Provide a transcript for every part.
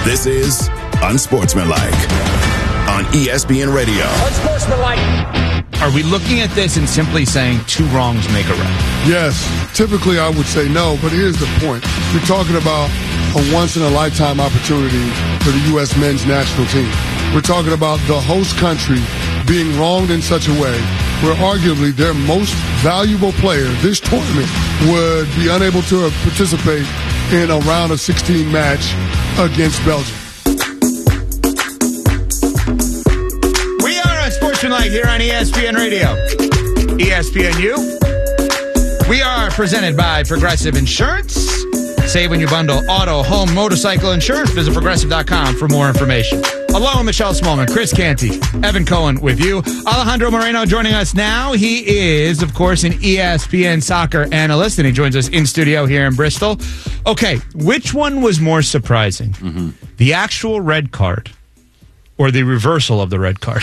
This is Unsportsmanlike on ESPN Radio. Unsportsmanlike. Are we looking at this and simply saying two wrongs make a right? Yes. Typically, I would say no, but here's the point. You're talking about a once-in-a-lifetime opportunity for the U.S. men's national team. We're talking about the host country being wronged in such a way where arguably their most valuable player this tournament would be unable to participate in a round of 16 match against Belgium. We are Unsportsmanlike here on ESPN Radio. ESPNU. We are presented by Progressive Insurance. Save when you bundle auto, home, motorcycle insurance. Visit Progressive.com for more information. Along Michelle Smallman, Chris Canty, Evan Cohen with you. Alejandro Moreno joining us now. He is, of course, an ESPN soccer analyst, and he joins us in studio here in Bristol. Okay, which one was more surprising? The actual red card or the reversal of the red card?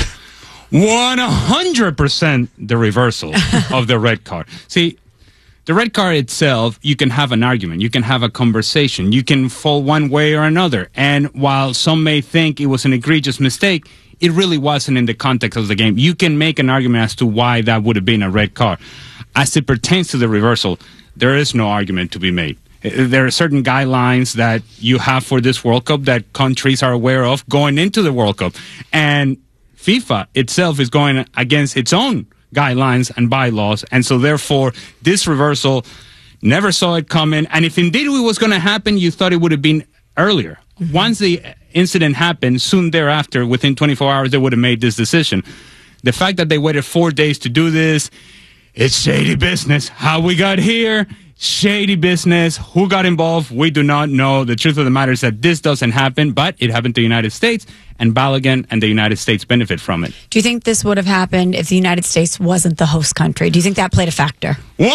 100% the reversal of the red card. See, the red card itself, you can have an argument. You can have a conversation. You can fall one way or another. And while some may think it was an egregious mistake, it really wasn't in the context of the game. You can make an argument as to why that would have been a red card. As it pertains to the reversal, there is no argument to be made. There are certain guidelines that you have for this World Cup that countries are aware of going into the World Cup. And FIFA itself is going against its own guidelines and bylaws, and so therefore this reversal never saw it coming. And if indeed it was going to happen, you thought it would have been earlier. Once the incident happened, soon thereafter, within 24 hours, they would have made this decision. The fact that they waited 4 days to do this, it's shady business. How we got here, shady business. Who got involved? We do not know. The truth of the matter is that this doesn't happen, but it happened to the United States, and Balogun and the United States benefit from it. Do you think this would have happened if the United States wasn't the host country? Do you think that played a factor?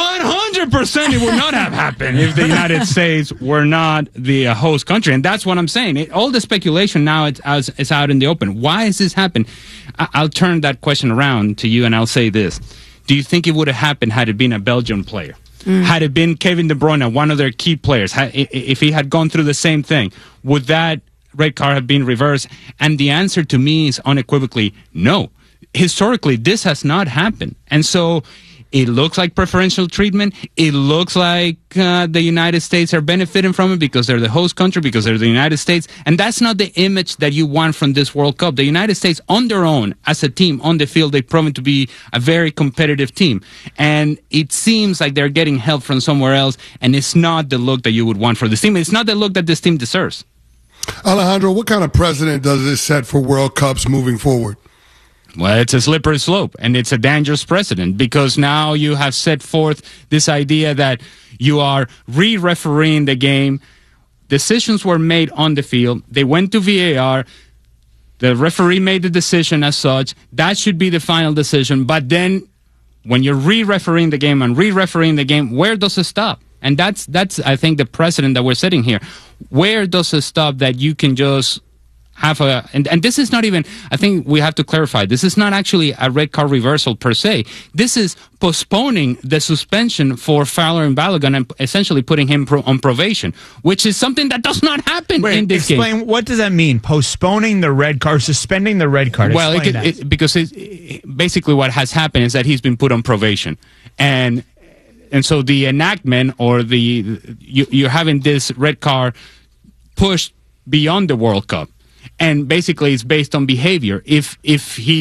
100% it would not have happened if the United States were not the host country. And that's what I'm saying. All the speculation now is out in the open. Why has this happened? I'll turn that question around to you, and I'll say this. Do you think it would have happened had it been a Belgian player? Had it been Kevin De Bruyne, one of their key players, if he had gone through the same thing, would that red card have been reversed? And the answer to me is unequivocally no. Historically, this has not happened. And so it looks like preferential treatment. It looks like the United States are benefiting from it because they're the host country, because they're the United States. And that's not the image that you want from this World Cup. The United States, on their own, as a team, on the field, they've proven to be a very competitive team. And it seems like they're getting help from somewhere else, and it's not the look that you would want for this team. It's not the look that this team deserves. Alejandro, what kind of precedent does this set for World Cups moving forward? Well, it's a slippery slope, and it's a dangerous precedent because now you have set forth this idea that you are re-refereeing the game. Decisions were made on the field. They went to VAR. The referee made the decision as such. That should be the final decision. But then when you're re-refereeing the game and re-refereeing the game, where does it stop? And that's I think, the precedent that we're setting here. Where does it stop that you can just have a, and this is not even, I think we have to clarify, this is not actually a red card reversal per se. This is postponing the suspension for Fowler and Balogun and essentially putting him on probation, which is something that does not happen in this game. Explain, what does that mean? Postponing the red card, suspending the red card? Well, because basically what has happened is that he's been put on probation. And so the enactment or you're having this red card pushed beyond the World Cup. And basically, it's based on behavior. If he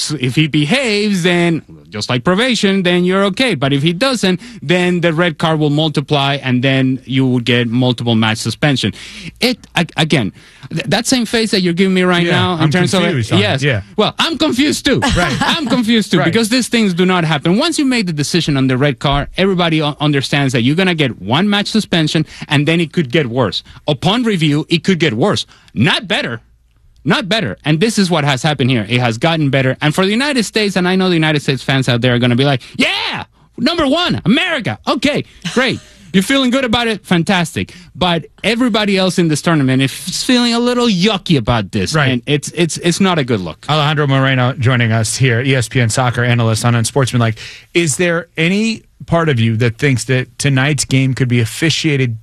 behaves, then just like probation, then you're okay. But if he doesn't, then the red card will multiply, and then you will get multiple match suspension. Again, that same face that you're giving me right now, in terms of yes, well, I'm confused too. Right, I'm confused too because these things do not happen. Once you make the decision on the red card, everybody understands that you're gonna get one match suspension, and then it could get worse. Upon review, it could get worse, not better. Not better. And this is what has happened here. It has gotten better. And for the United States, and I know the United States fans out there are going to be like, yeah, number one, America. Okay, great. You're feeling good about it? Fantastic. But everybody else in this tournament is feeling a little yucky about this. Right. And it's not a good look. Alejandro Moreno joining us here, ESPN soccer analyst on Unsportsmanlike. Is there any part of you that thinks that tonight's game could be officiated